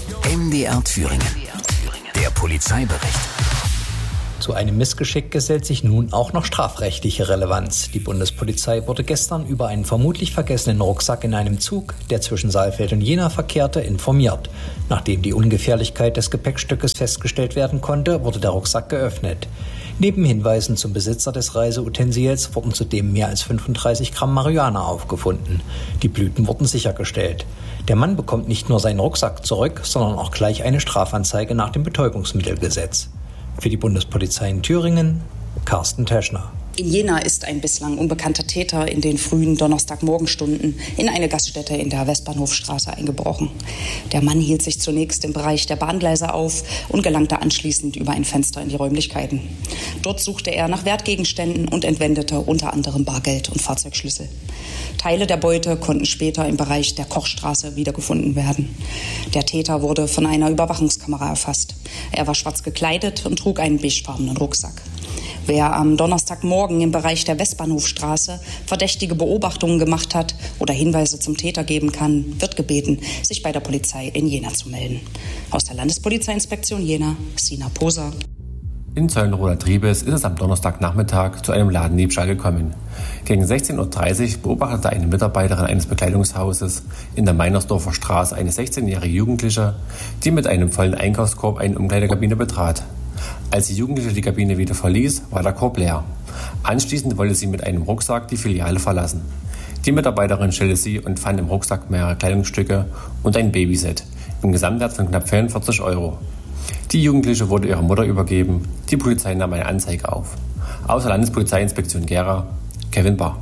MDR Thüringen. Der Polizeibericht. Zu einem Missgeschick gesellt sich nun auch noch strafrechtliche Relevanz. Die Bundespolizei wurde gestern über einen vermutlich vergessenen Rucksack in einem Zug, der zwischen Saalfeld und Jena verkehrte, informiert. Nachdem die Ungefährlichkeit des Gepäckstückes festgestellt werden konnte, wurde der Rucksack geöffnet. Neben Hinweisen zum Besitzer des Reiseutensils wurden zudem mehr als 35 Gramm Marihuana aufgefunden. Die Blüten wurden sichergestellt. Der Mann bekommt nicht nur seinen Rucksack zurück, sondern auch gleich eine Strafanzeige nach dem Betäubungsmittelgesetz. Für die Bundespolizei in Thüringen, Carsten Teschner. In Jena ist ein bislang unbekannter Täter in den frühen Donnerstagmorgenstunden in eine Gaststätte in der Westbahnhofstraße eingebrochen. Der Mann hielt sich zunächst im Bereich der Bahngleise auf und gelangte anschließend über ein Fenster in die Räumlichkeiten. Dort suchte er nach Wertgegenständen und entwendete unter anderem Bargeld und Fahrzeugschlüssel. Teile der Beute konnten später im Bereich der Kochstraße wiedergefunden werden. Der Täter wurde von einer Überwachungskamera erfasst. Er war schwarz gekleidet und trug einen beigefarbenen Rucksack. Wer am Donnerstagmorgen im Bereich der Westbahnhofstraße verdächtige Beobachtungen gemacht hat oder Hinweise zum Täter geben kann, wird gebeten, sich bei der Polizei in Jena zu melden. Aus der Landespolizeiinspektion Jena, Sina Poser. In Zeulenroda-Triebes ist es am Donnerstagnachmittag zu einem Ladendiebstahl gekommen. Gegen 16.30 Uhr beobachtete eine Mitarbeiterin eines Bekleidungshauses in der Meinersdorfer Straße eine 16-jährige Jugendliche, die mit einem vollen Einkaufskorb eine Umkleidekabine betrat. Als die Jugendliche die Kabine wieder verließ, war der Korb leer. Anschließend wollte sie mit einem Rucksack die Filiale verlassen. Die Mitarbeiterin stellte sie und fand im Rucksack mehrere Kleidungsstücke und ein Babyset im Gesamtwert von knapp 44 Euro. Die Jugendliche wurde ihrer Mutter übergeben. Die Polizei nahm eine Anzeige auf. Aus der Landespolizeiinspektion Gera, Kevin Bach.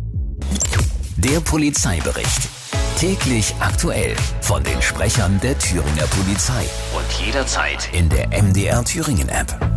Der Polizeibericht. Täglich aktuell von den Sprechern der Thüringer Polizei. Und jederzeit in der MDR Thüringen App.